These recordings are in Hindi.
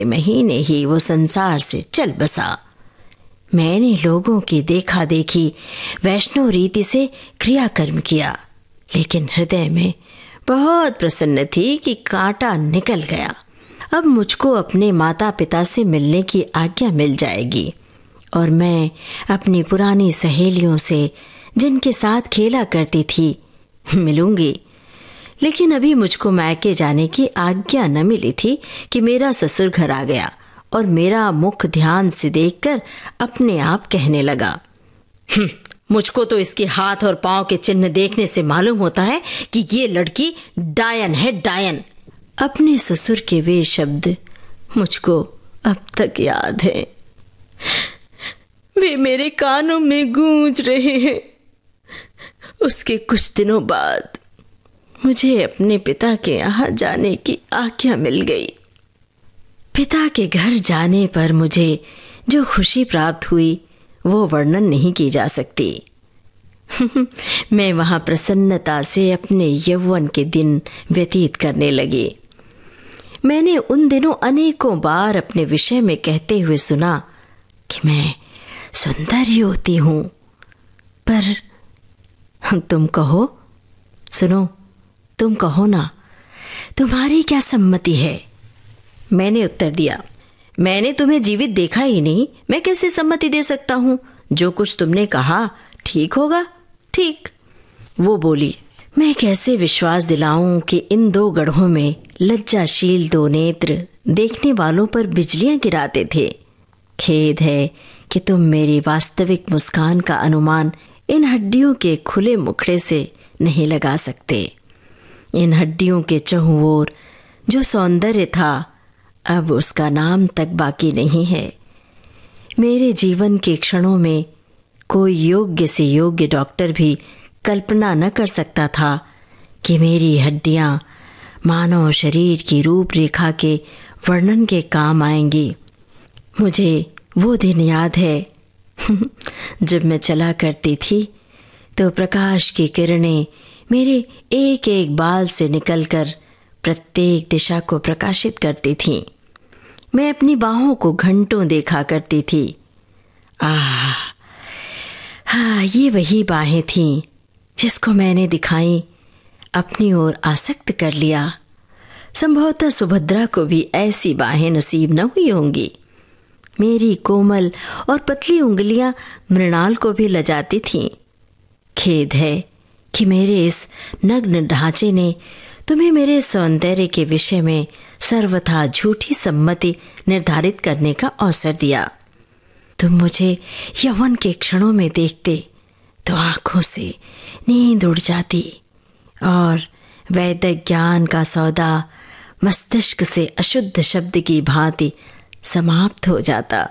महीने ही वो संसार से चल बसा। मैंने लोगों की देखा देखी वैष्णव रीति से क्रियाकर्म किया, लेकिन हृदय में बहुत प्रसन्न थी कि कांटा निकल गया। अब मुझको अपने माता पिता से मिलने की आज्ञा मिल जाएगी और मैं अपनी पुरानी सहेलियों से, जिनके साथ खेला करती थी, मिलूंगी। लेकिन अभी मुझको मायके जाने की आज्ञा न मिली थी कि मेरा ससुर घर आ गया और मेरा मुख ध्यान से देखकर अपने आप कहने लगा, मुझको तो इसके हाथ और पांव के चिन्ह देखने से मालूम होता है कि ये लड़की डायन है, डायन। अपने ससुर के वे शब्द मुझको अब तक याद हैं। वे मेरे कानों में गूंज रहे हैं। उसके कुछ दिनों बाद मुझे अपने पिता के यहाँ जाने की आज्ञा मिल गई। पिता के घर जाने पर मुझे जो खुशी प्राप्त हुई वो वर्णन नहीं की जा सकती। मैं वहां प्रसन्नता से अपने यौवन के दिन व्यतीत करने लगी। मैंने उन दिनों अनेकों बार अपने विषय में कहते हुए सुना कि मैं सुंदर युवती हूं, पर तुम कहो, सुनो, तुम कहो ना, तुम्हारी क्या सम्मति है? मैंने उत्तर दिया, मैंने तुम्हें जीवित देखा ही नहीं, मैं कैसे सम्मति दे सकता हूं? जो कुछ तुमने कहा ठीक होगा। ठीक। वो बोली, मैं कैसे विश्वास दिलाऊं कि इन दो गढ़ों में लज्जाशील दो नेत्र देखने वालों पर बिजलियां गिराते थे। खेद है कि तुम मेरी वास्तविक मुस्कान का अनुमान इन हड्डियों के खुले मुखड़े से नहीं लगा सकते। इन हड्डियों के चहुं ओर जो सौंदर्य था, अब उसका नाम तक बाकी नहीं है। मेरे जीवन के क्षणों में कोई योग्य से योग्य डॉक्टर भी कल्पना न कर सकता था कि मेरी हड्डियां मानव शरीर की रूपरेखा के वर्णन के काम आएंगी। मुझे वो दिन याद है जब मैं चला करती थी तो प्रकाश की किरणें मेरे एक एक बाल से निकलकर प्रत्येक दिशा को प्रकाशित करती थीं। मैं अपनी बाहों को घंटों देखा करती थी। हाँ, ये वही बाहें थीं जिसको मैंने दिखाई, अपनी ओर आसक्त कर लिया। संभवतः सुभद्रा को भी ऐसी बाहें नसीब न हुई होंगी। मेरी कोमल और पतली उंगलियां मृणाल को भी लजाती थीं। खेद है कि मेरे इस नग्न ढांचे ने तुम्हें मेरे सौंदर्य के विषय में सर्वथा झूठी सम्मति निर्धारित करने का अवसर दिया। तुम मुझे यौवन के क्षणों में देखते तो आंखों से नींद उड़ जाती और वैदिक ज्ञान का सौदा मस्तिष्क से अशुद्ध शब्द की भांति समाप्त हो जाता।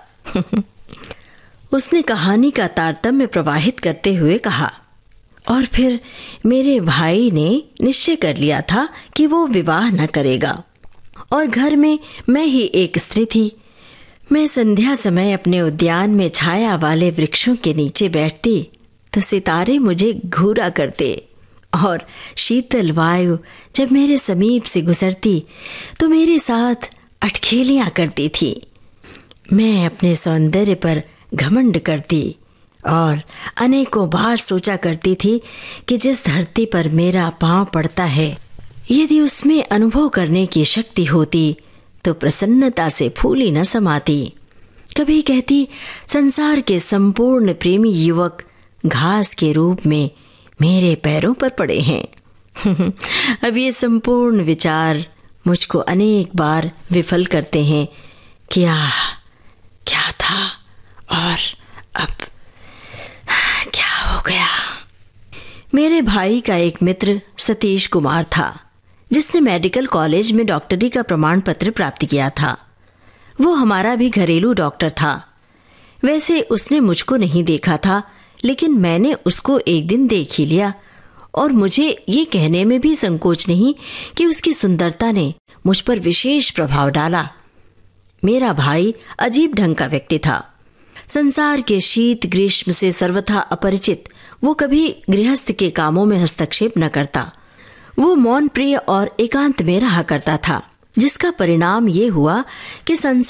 उसने कहानी का तारतम्य प्रवाहित करते हुए कहा, और फिर मेरे भाई ने निश्चय कर लिया था कि वो विवाह न करेगा और घर में मैं ही एक स्त्री थी। मैं संध्या समय अपने उद्यान में छाया वाले वृक्षों के नीचे बैठती तो सितारे मुझे घूरा करते और शीतल वायु जब मेरे समीप से गुजरती तो मेरे साथ अटखेलियां करती थी। मैं अपने सौंदर्य पर घमंड करती और अनेकों बार सोचा करती थी कि जिस धरती पर मेरा पांव पड़ता है, यदि उसमें अनुभव करने की शक्ति होती तो प्रसन्नता से फूली न समाती। कभी कहती, संसार के संपूर्ण प्रेमी युवक घास के रूप में मेरे पैरों पर पड़े हैं। अब ये संपूर्ण विचार मुझको अनेक बार विफल करते हैं कि क्या था और अब क्या हो गया। मेरे भाई का एक मित्र सतीश कुमार था, जिसने मेडिकल कॉलेज में डॉक्टरी का प्रमाण पत्र प्राप्त किया था। वो हमारा भी घरेलू डॉक्टर था। वैसे उसने मुझको नहीं देखा था, लेकिन मैंने उसको एक दिन देख ही लिया और मुझे ये कहने में भी संकोच नहीं कि उसकी सुंदरता ने मुझ पर विशेष प्रभाव डाला। मेरा भाई अजीब ढंग का व्यक्ति था। संसार के शीत ग्रीष्म से सर्वथा अपरिचित वो कभी गृहस्थ के कामों में हस्तक्षेप न करता। वो मौन प्रिय और एकांत में रहा करता था। जिसका परिणाम ये हुआ कि संसार